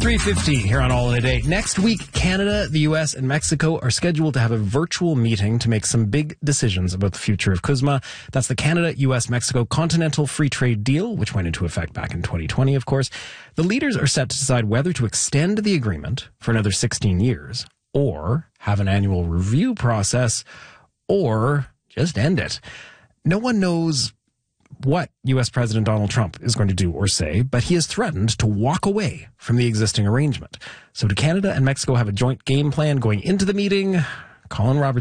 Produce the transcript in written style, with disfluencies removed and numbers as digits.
3:15 here on All in a Day. Next week, Canada, the U.S., and Mexico are scheduled to have a virtual meeting to make some big decisions about the future of CUSMA. That's the Canada, U.S., Mexico Continental Free Trade Deal, which went into effect back in 2020, of course. The leaders are set to decide whether to extend the agreement for another 16 years, or have an annual review process, or just end it. No one knows what U.S. President Donald Trump is going to do or say, but he has threatened to walk away from the existing arrangement. So do Canada and Mexico have a joint game plan going into the meeting? Colin Roberts